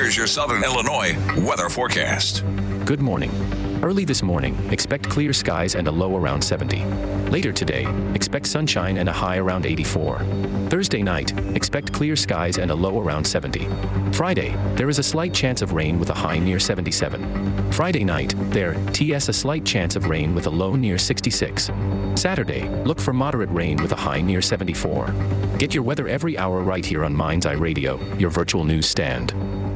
Here's your Southern Illinois weather forecast. Good morning. Early this morning, expect clear skies and a low around 70. Later today, expect sunshine and a high around 84. Thursday night, expect clear skies and a low around 70. Friday, there is a slight chance of rain with a high near 77. Friday night, a slight chance of rain with a low near 66. Saturday, look for moderate rain with a high near 74. Get your weather every hour right here on Mind's Eye Radio, your virtual news stand.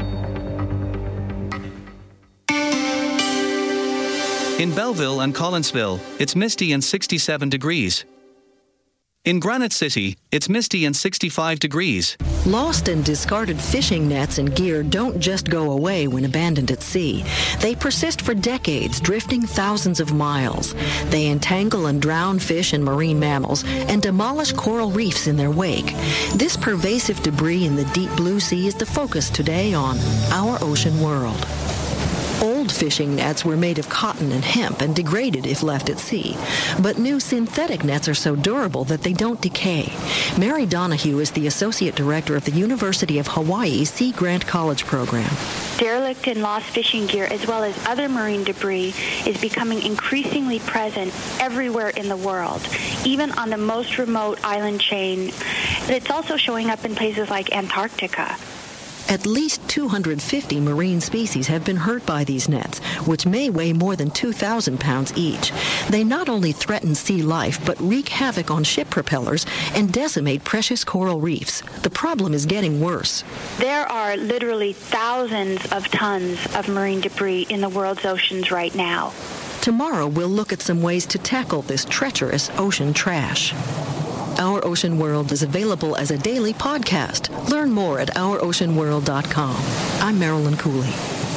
In Belleville and Collinsville, it's misty and 67 degrees. In Granite City, it's misty and 65 degrees. Lost and discarded fishing nets and gear don't just go away when abandoned at sea. They persist for decades, drifting thousands of miles. They entangle and drown fish and marine mammals and demolish coral reefs in their wake. This pervasive debris in the deep blue sea is the focus today on Our Ocean World. Old fishing nets were made of cotton and hemp and degraded if left at sea. But new synthetic nets are so durable that they don't decay. Mary Donahue is the Associate Director of the University of Hawaii Sea Grant College Program. Derelict and lost fishing gear, as well as other marine debris, is becoming increasingly present everywhere in the world, even on the most remote island chain. It's also showing up in places like Antarctica. At least 250 marine species have been hurt by these nets, which may weigh more than 2,000 pounds each. They not only threaten sea life, but wreak havoc on ship propellers and decimate precious coral reefs. The problem is getting worse. There are literally thousands of tons of marine debris in the world's oceans right now. Tomorrow, we'll look at some ways to tackle this treacherous ocean trash. Our Ocean World is available as a daily podcast. Learn more at ouroceanworld.com. I'm Marilyn Cooley.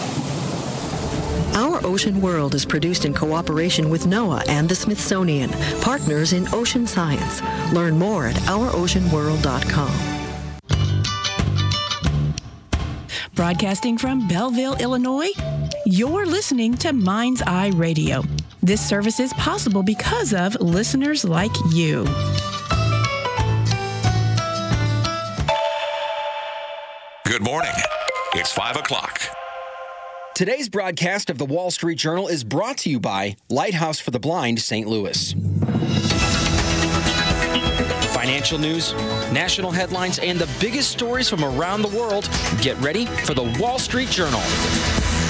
Our Ocean World is produced in cooperation with NOAA and the Smithsonian, partners in ocean science. Learn more at ouroceanworld.com. Broadcasting from Belleville, Illinois, you're listening to Mind's Eye Radio. This service is possible because of listeners like you. Good morning. It's 5 o'clock. Today's broadcast of the Wall Street Journal is brought to you by Lighthouse for the Blind, St. Louis. Financial news, national headlines, and the biggest stories from around the world. Get ready for the Wall Street Journal.